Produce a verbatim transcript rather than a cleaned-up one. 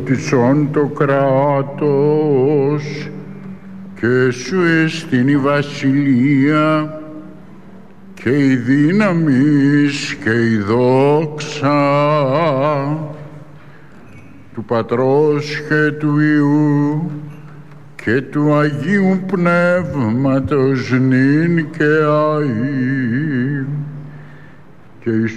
εγκρότησον το κράτος και σου εστίν η βασιλεία και η δύναμις και η δόξα του Πατρός και του Υιού και του Αγίου Πνεύματος νυν και αεί και εις